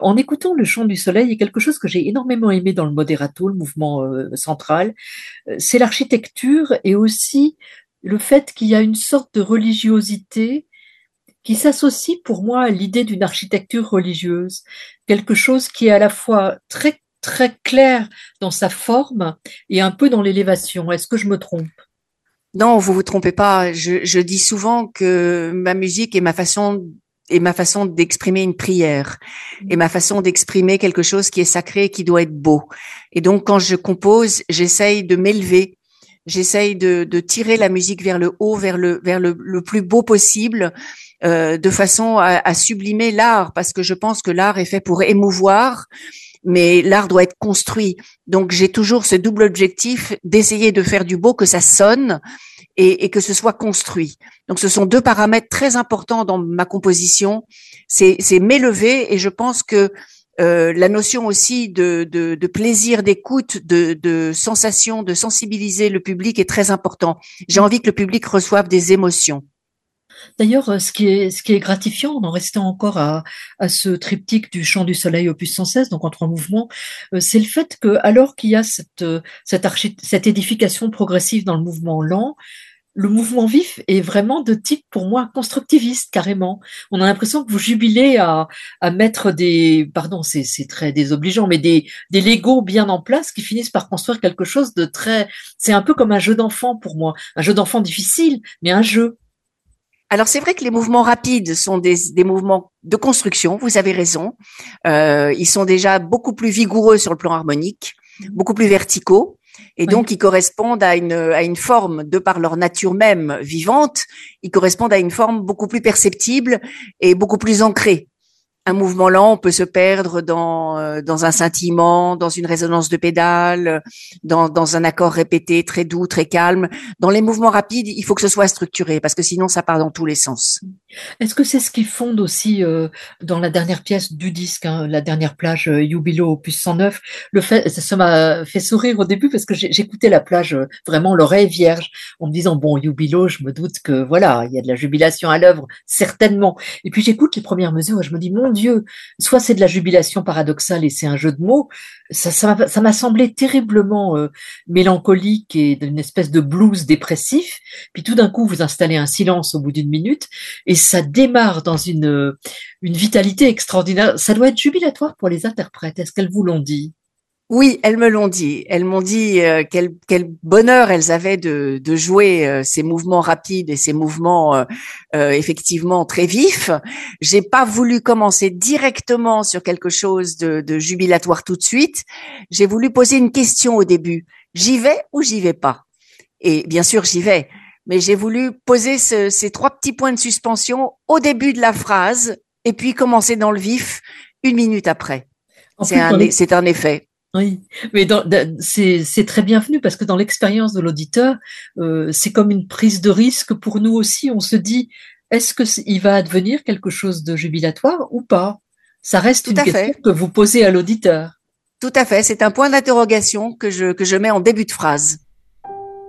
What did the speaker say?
En écoutant le chant du soleil, il y a quelque chose que j'ai énormément aimé dans le moderato, le mouvement central, c'est l'architecture et aussi le fait qu'il y a une sorte de religiosité qui s'associe pour moi à l'idée d'une architecture religieuse, quelque chose qui est à la fois très très clair dans sa forme et un peu dans l'élévation. Est-ce que je me trompe? Non, vous vous trompez pas. Je dis souvent que ma musique est ma façon d'exprimer une prière et ma façon d'exprimer quelque chose qui est sacré et qui doit être beau. Et donc, quand je compose, j'essaye de m'élever. J'essaye de tirer la musique vers le haut, le plus beau possible, de façon à sublimer l'art, parce que je pense que l'art est fait pour émouvoir, mais l'art doit être construit. Donc j'ai toujours ce double objectif d'essayer de faire du beau, que ça sonne et que ce soit construit. Donc ce sont deux paramètres très importants dans ma composition. C'est m'élever et je pense que la notion aussi de plaisir d'écoute, de sensation, de sensibiliser le public est très important. J'ai envie que le public reçoive des émotions. D'ailleurs, ce qui est gratifiant, en restant encore à ce triptyque du chant du soleil opus 116, donc en trois mouvements, c'est le fait que, alors qu'il y a cette édification progressive dans le mouvement lent, le mouvement vif est vraiment de type, pour moi, constructiviste, carrément. On a l'impression que vous jubilez à mettre pardon, c'est très désobligeant, mais des Legos bien en place qui finissent par construire quelque chose de très, c'est un peu comme un jeu d'enfant pour moi. Un jeu d'enfant difficile, mais un jeu. Alors c'est vrai que les mouvements rapides sont des mouvements de construction, vous avez raison. Ils sont déjà beaucoup plus vigoureux sur le plan harmonique, beaucoup plus verticaux, et Oui. donc ils correspondent à une forme, de par leur nature même vivante, ils correspondent à une forme beaucoup plus perceptible et beaucoup plus ancrée. Un mouvement lent, on peut se perdre dans un scintillement, dans une résonance de pédale, dans un accord répété très doux, très calme. Dans les mouvements rapides, il faut que ce soit structuré parce que sinon ça part dans tous les sens. Est-ce que c'est ce qui fonde aussi dans la dernière pièce du disque, hein, la dernière plage Jubilo opus 109, le fait, ça m'a fait sourire au début parce que j'écoutais la plage vraiment l'oreille vierge en me disant bon Jubilo, je me doute que voilà, il y a de la jubilation à l'œuvre certainement. Et puis j'écoute les premières mesures et je me dis mon Dieu, soit c'est de la jubilation paradoxale et c'est un jeu de mots, ça m'a semblé terriblement mélancolique et d'une espèce de blues dépressif. Puis tout d'un coup vous installez un silence au bout d'une minute et ça démarre dans une vitalité extraordinaire. Ça doit être jubilatoire pour les interprètes. Est-ce qu'elles vous l'ont dit? Oui, elles me l'ont dit. Elles m'ont dit quel bonheur elles avaient de jouer ces mouvements rapides et ces mouvements effectivement très vifs. J'ai pas voulu commencer directement sur quelque chose de jubilatoire tout de suite. J'ai voulu poser une question au début. J'y vais ou j'y vais pas? Et bien sûr, j'y vais. Mais j'ai voulu poser ces trois petits points de suspension au début de la phrase et puis commencer dans le vif une minute après. En plus, dans les... C'est un effet. Oui, mais c'est très bienvenu parce que dans l'expérience de l'auditeur, c'est comme une prise de risque pour nous aussi. On se dit, est-ce que il va advenir quelque chose de jubilatoire ou pas? Ça reste Tout une à question fait. que vous posez à l'auditeur. Tout à fait. C'est un point d'interrogation que je mets en début de phrase.